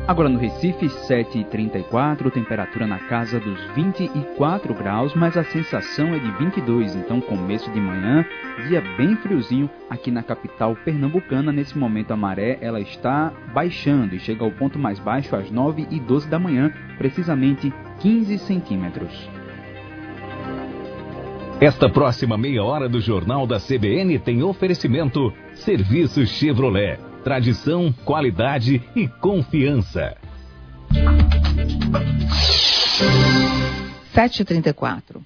Agora no Recife, 7h34, temperatura na casa dos 24 graus, mas a sensação é de 22, então começo de manhã, dia bem friozinho aqui na capital pernambucana. Nesse momento a maré ela está baixando e chega ao ponto mais baixo às 9h12 da manhã, precisamente 15 centímetros. Esta próxima meia hora do Jornal da CBN tem oferecimento Serviços Chevrolet. Tradição, qualidade e confiança. 7h34.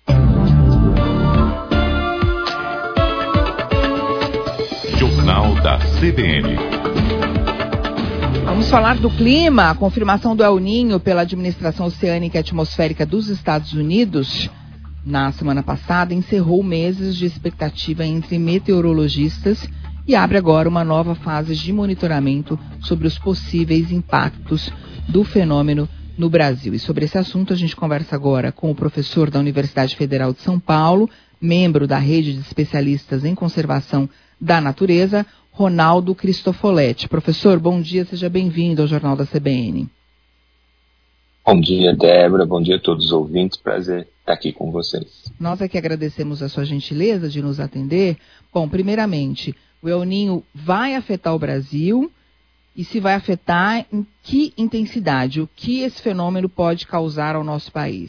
Jornal da CBN. Vamos falar do clima. A confirmação do El Niño pela Administração Oceânica e Atmosférica dos Estados Unidos na semana passada encerrou meses de expectativa entre meteorologistas e abre agora uma nova fase de monitoramento sobre os possíveis impactos do fenômeno no Brasil. E sobre esse assunto a gente conversa agora com o professor da Universidade Federal de São Paulo, membro da rede de especialistas em conservação da natureza, Ronaldo Cristofoletti. Professor, bom dia, seja bem-vindo ao Jornal da CBN. Bom dia, Débora, bom dia a todos os ouvintes, prazer estar aqui com vocês. Nós é que agradecemos a sua gentileza de nos atender. Bom, primeiramente, o El Niño vai afetar o Brasil e se vai afetar, em que intensidade? O que esse fenômeno pode causar ao nosso país?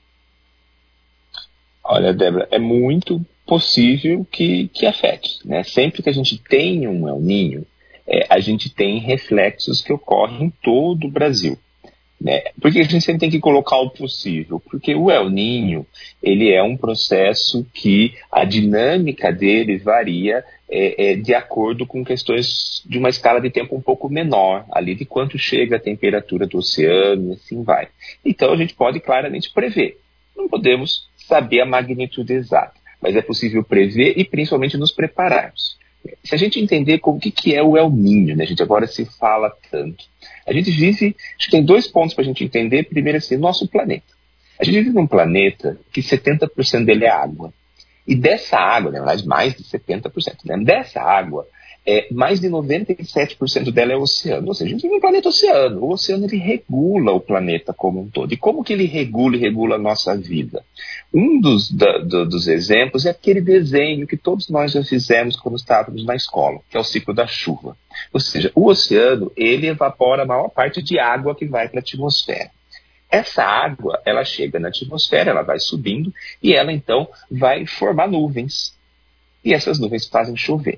Olha, Débora, é muito possível que afete, né? Sempre que a gente tem um El Niño, a gente tem reflexos que ocorrem em todo o Brasil. Né? Por que a gente sempre tem que colocar o possível? Porque o El Niño, ele é um processo que a dinâmica dele varia de acordo com questões de uma escala de tempo um pouco menor, ali de quanto chega a temperatura do oceano e assim vai. Então a gente pode claramente prever. Não podemos saber a magnitude exata, mas é possível prever e principalmente nos prepararmos. Se a gente entender o que é o El Niño, né? A gente agora se fala tanto. A gente vive, acho que tem 2 pontos para a gente entender. Primeiro, assim, nosso planeta. A gente vive num planeta que 70% dele é água. E dessa água, na verdade, mais de 70%, né? Dessa água, mais de 97% dela é oceano. Ou seja, a gente vive num planeta oceano. O oceano, ele regula o planeta como um todo. E como que ele regula a nossa vida? Um dos exemplos é aquele desenho que todos nós já fizemos quando estávamos na escola, que é o ciclo da chuva. Ou seja, o oceano, ele evapora a maior parte de água que vai para a atmosfera. Essa água, ela chega na atmosfera, ela vai subindo e ela então vai formar nuvens. E essas nuvens fazem chover.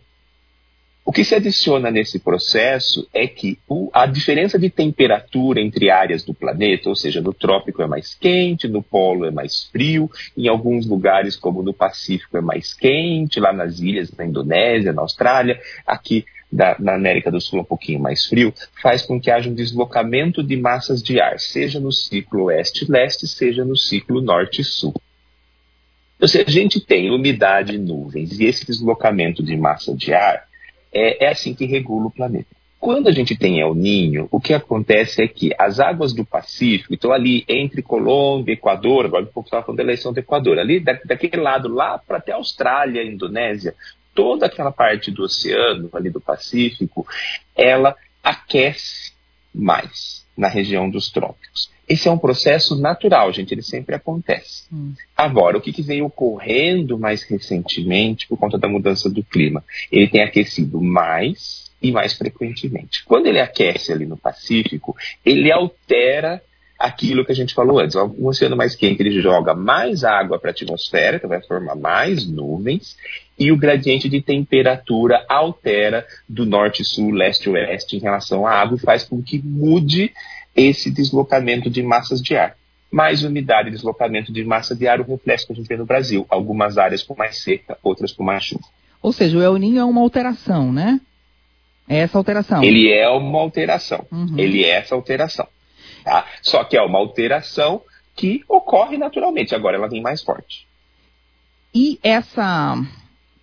O que se adiciona nesse processo é que a diferença de temperatura entre áreas do planeta, ou seja, no trópico é mais quente, no polo é mais frio, em alguns lugares como no Pacífico é mais quente, lá nas ilhas, na Indonésia, na Austrália, aqui na América do Sul um pouquinho mais frio, faz com que haja um deslocamento de massas de ar, seja no ciclo oeste-leste, seja no ciclo norte-sul. Então, se a gente tem umidade e nuvens e esse deslocamento de massa de ar, é assim que regula o planeta. Quando a gente tem El Niño, o que acontece é que as águas do Pacífico, então ali entre Colômbia e Equador, agora um pouco estava falando da eleição do Equador, ali daquele lado lá para até a Austrália, a Indonésia, toda aquela parte do oceano, ali do Pacífico, ela aquece mais na região dos trópicos. Esse é um processo natural, gente, ele sempre acontece. Agora, o que veio ocorrendo mais recentemente por conta da mudança do clima? Ele tem aquecido mais e mais frequentemente. Quando ele aquece ali no Pacífico, ele altera aquilo que a gente falou antes. Um oceano mais quente, ele joga mais água para a atmosfera, que vai formar mais nuvens, e o gradiente de temperatura altera do norte, sul, leste, oeste em relação à água e faz com que mude esse deslocamento de massas de ar. Mais umidade e deslocamento de massa de ar, o reflexo que a gente vê no Brasil. Algumas áreas com mais seca, outras com mais chuva. Ou seja, o El Niño é uma alteração, né? É essa alteração. Ele é uma alteração. Ele é essa alteração. Tá? Só que é uma alteração que ocorre naturalmente. Agora ela vem mais forte. E essa